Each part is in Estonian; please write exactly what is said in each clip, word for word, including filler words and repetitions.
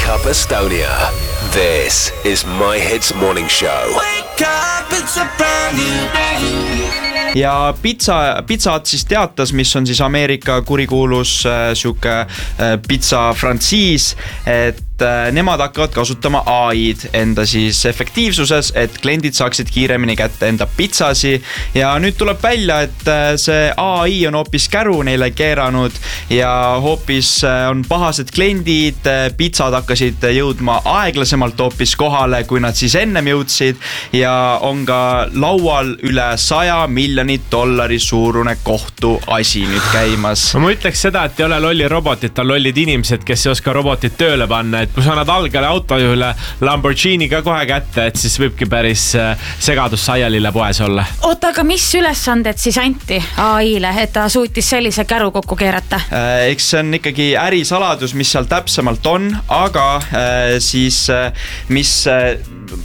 Wake Up Estonia. This is My Hits Morning Show. Wake up, it's a brand new day. Ja pizza, pizzat siis teatas, mis on siis Ameerika kurikuulus äh, siuke äh, pizza frantsiis, et äh, nemad hakkavad kasutama A I-d enda siis efektiivsuses, et kliendid saaksid kiiremini kätte enda pizzasi. Ja nüüd tuleb välja, et äh, see A I on hoopis käru neile keeranud ja hoopis äh, on pahased kliendid, äh, pizzad hakkasid jõudma aeglasemalt hoopis kohale, kui nad siis ennem jõudsid ja on ka laual üle saja miljoni dollari suurune kohtu asi nüüd käimas. Ma ütleks seda, et ei ole lolli robotit, on lollid inimesed, kes ei oska robotit tööle panna, et kui sa annad algale autojuhile Lamborghini ka kohe kätte, et siis võibki päris segadus saialile poes olla. Oota, aga mis ülesanded siis anti A I-le, et ta suutis sellise käru kokku keerata? Äh, eks see on ikkagi ärisaladus, mis seal täpsemalt on, aga äh, siis äh, mis äh,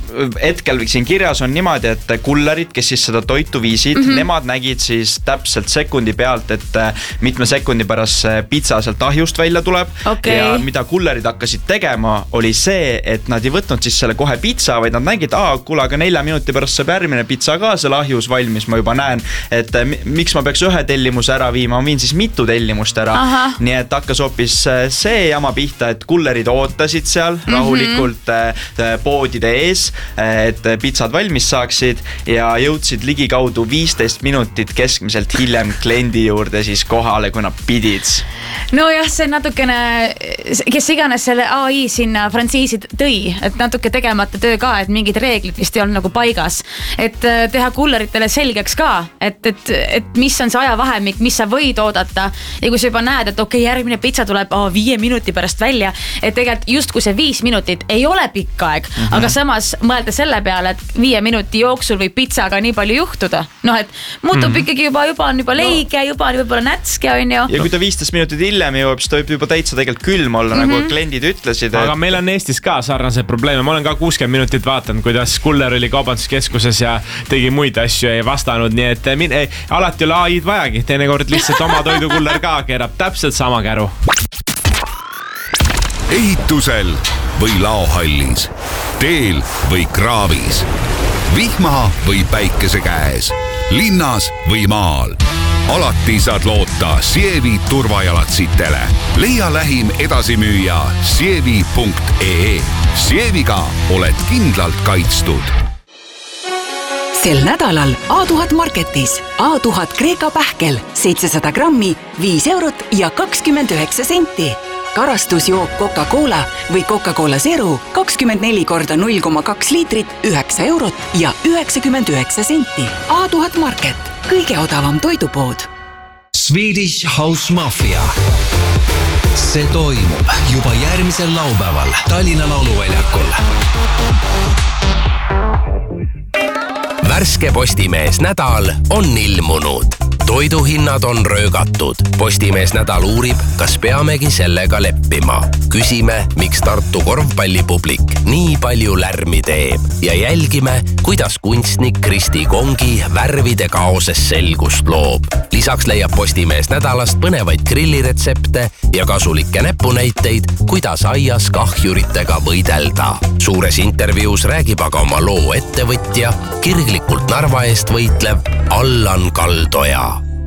hetkel siin kirjas on niimoodi, et kullerid, kes siis seda toitu viisid, mm-hmm. nemad nägid siis täpselt sekundi pealt, et mitme sekundi pärast pizza sealt ahjust välja tuleb. Okay. Ja mida kullerid hakkasid tegema, oli see, et nad ei võtnud siis selle kohe pizza, vaid nad nägid, aa, kuule, aga nelja minuti pärast saab järgmine pizza ka selle ahjus valmis, ma juba näen, et miks ma peaks ühe tellimuse ära viima, ma viin siis mitu tellimust ära. Aha. Nii et hakkas hoopis see jama pihta, et kullerid ootasid seal mm-hmm. rahulikult poodide ees, et pizzad valmis saaksid ja jõudsid ligikaudu viisteist minutit keskmiselt hiljem kliendi juurde siis kohale, kui nad pidid. No jah, see natukene, kes iganes selle A I sinna frantsiisi tõi, et natuke tegemata töö ka, et mingid reeglid vist ei olnud nagu paigas, et teha kulleritele selgeks ka, et, et, et mis on see ajavahemik, mis sa võid oodata ja kui sa juba näed, et okei, okay, järgmine pizza tuleb oh, viie minuti pärast välja, et tegelikult just kui see viis minutit ei ole pikk aeg, mm-hmm. aga samas mõelda selle peale, et viie minuti jooksul võib pizzaga nii palju juhtuda, noh, et muutub mm-hmm. ikkagi juba, juba on juba leige, juba on võib-olla nätske, on ju. Ja kui ta viisteist minutit hiljem jõuab, siis ta võib juba täitsa tegelikult külm olla, mm-hmm. nagu kliendid ütlesid. Aga et... meil on Eestis ka sarnase probleeme. Ma olen ka kuuskümmend minutit vaatanud, kuidas kuller oli kaubanduskeskuses ja tegi muid asju ja ei vastanud. Nii et min... ei, alati ei ole A I-d vajagi. Teinekord lihtsalt oma toidukuller ka keerab täpselt sama käru. Ehitusel või laohallis, teel või kraavis, vihma või päikese käes, linnas või maal. Alati saad loota Sievi turvajalatsitele. Leia lähim edasimüüja sievi punkt ee. Sieviga oled kindlalt kaitstud. Sel nädalal A tuhat Marketis A tuhat Kreeka pähkel seitsesada grammi, viis eurot ja kakskümmend üheksa senti. Karastusjook Coca-Cola või Coca-Cola Zero kakskümmend neli korda null koma kaks liitrit, üheksa eurot ja üheksakümmend üheksa senti. A tuhat Market, kõige odavam toidupood. Swedish House Mafia. See toimub juba järgmisel laupäeval Tallinna lauluväljakul. Värske Postimees nädal on ilmunud. Toiduhinnad on röögatud. Postimees nädal uurib, kas peamegi sellega leppima. Küsime, miks Tartu korvpallipublik nii palju lärmi teeb ja jälgime, kuidas kunstnik Kristi Kongi värvide kaoses selgust loob. Lisaks leiab Postimees nädalast põnevaid grilliretsepte ja kasulikke näpunäiteid, kuidas aias kahjuritega võidelda. Suures intervjuus räägib aga oma loo ettevõtja, kirglikult Narva eest võitlev Allan Kaldoja.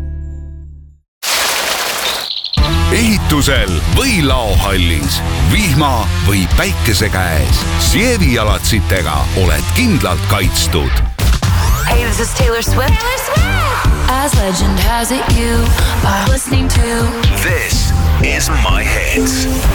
Ehitusel või laohallis, vihma või päikese käes, Sievi jalatsitega oled kindlalt kaitstud. Hey, this is Taylor Swift. Taylor Swift! As legend has it, you are listening to This is My Hits.